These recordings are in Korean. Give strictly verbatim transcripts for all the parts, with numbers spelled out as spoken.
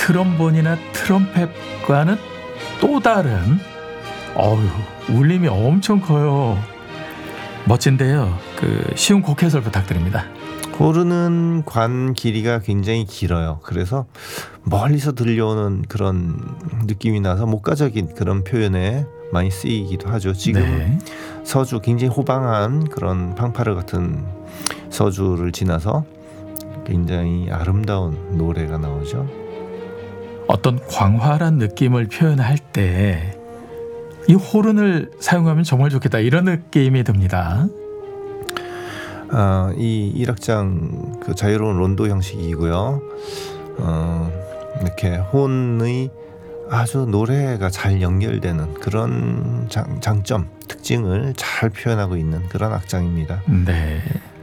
트럼본이나 트럼펫과는 또 다른 어휴 울림이 엄청 커요. 멋진데요. 그 쉬운 곡 해설 부탁드립니다. 호르는 관 길이가 굉장히 길어요. 그래서 멀리서 들려오는 그런 느낌이 나서 목가적인 그런 표현에 많이 쓰이기도 하죠. 지금 네. 서주 굉장히 호방한 그런 팡파르 같은 서주를 지나서 굉장히 아름다운 노래가 나오죠. 어떤 광활한 느낌을 표현할 때 이 호른을 사용하면 정말 좋겠다 이런 느낌이 듭니다. 아, 이 일악장 그 자유로운 론도 형식이고요. 어, 이렇게 혼의 아주 노래가 잘 연결되는 그런 장, 장점, 특징을 잘 표현하고 있는 그런 악장입니다. 네.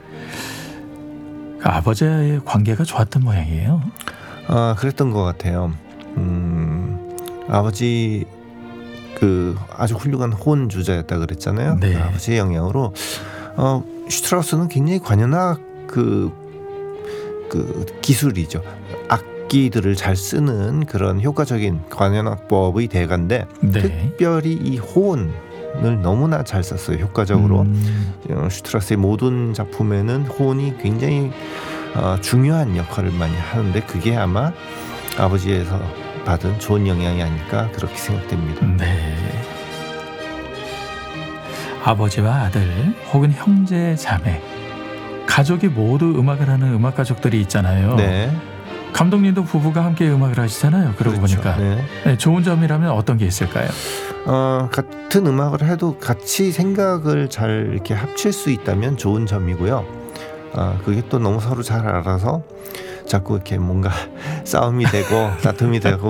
아버지와의 관계가 좋았던 모양이에요. 아, 그랬던 것 같아요. 음, 아버지 그 아주 훌륭한 혼 주자였다 그랬잖아요. 네. 그 아버지의 영향으로 어, 슈트라우스는 굉장히 관현악 그, 그 기술이죠. 악기들을 잘 쓰는 그런 효과적인 관현악법의 대가인데 네. 특별히 이 호은을 너무나 잘 썼어요. 효과적으로. 음. 어, 슈트라우스의 모든 작품에는 호은이 굉장히 어, 중요한 역할을 많이 하는데 그게 아마 아버지에서 받은 좋은 영향이 아닐까 그렇게 생각됩니다. 네. 아버지와 아들 혹은 형제 자매 가족이 모두 음악을 하는 음악 가족들이 있잖아요. 네. 감독님도 부부가 함께 음악을 하시잖아요. 그러고 그렇죠. 보니까 네. 네, 좋은 점이라면 어떤 게 있을까요? 어, 같은 음악을 해도 같이 생각을 잘 이렇게 합칠 수 있다면 좋은 점이고요. 어, 그게 또 너무 서로 잘 알아서 자꾸 이렇게 뭔가 싸움이 되고 다툼이 되고